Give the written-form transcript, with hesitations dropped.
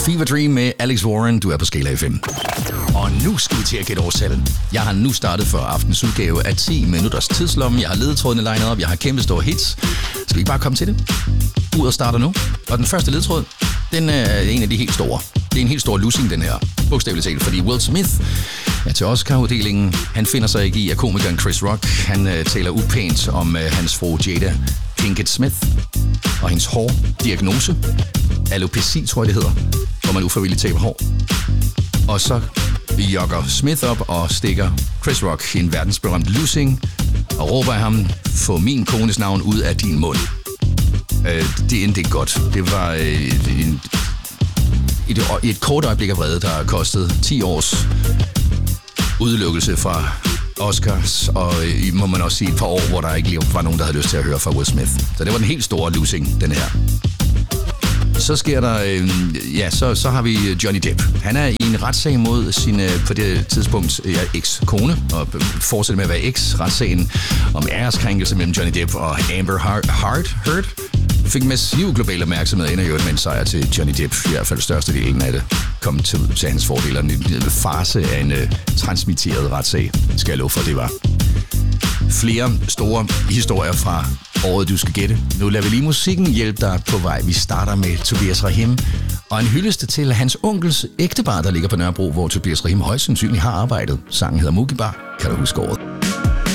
Fever Dream med Alex Warren. Du er på Skala FM. Og nu skal vi til at gætte årstallet. Jeg har nu startet for aftens udgave af 10 minutters tidslomme. Jeg har ledetrådene legnet op. Jeg har kæmpe store hits. Skal vi ikke bare komme til det? Uret starter nu. Og den første ledetråd, den er en af de helt store. Det er en helt stor losing, den her. Bogstaveligt talt, fordi Will Smith er til Oscar-uddelingen. Han finder sig ikke i, at komikeren Chris Rock, han taler upænt om hans fru Jada Pinkett Smith og hendes hårdiagnose. Alopeci, tror jeg det hedder, hvor man ufrivilligt taber hår. Og så jogger Smith op og stikker Chris Rock en verdensberømt losing og råber af ham, få min kones navn ud af din mund. Det endte ikke godt. Det var et kort øjeblik af vrede, der kostede 10 års udelukkelse fra Oscars, og må man også sige et par år, hvor der ikke var nogen, der havde lyst til at høre fra Will Smith. Så det var den helt store losing, den her. Så sker der, så har vi Johnny Depp. Han er i en retssag mod sin, på det tidspunkt, eks-kone, og fortsætter med at være eks-retssagen om æreskrænkelse mellem Johnny Depp og Amber Heard. Fik massiv global opmærksomhed, ender jo med en sejr til Johnny Depp. I hvert fald størstedelen af det kom til hans fordel. En farce af en transmitteret retssag, skal jeg love for, det var. Flere store historier fra året, du skal gætte. Nu lader vi lige musikken hjælpe dig på vej. Vi starter med Tobias Rahim og en hyldest til hans onkels ægtebar, der ligger på Nørrebro, hvor Tobias Rahim højst sandsynligt har arbejdet. Sangen hedder Mugibar. Kan du huske året?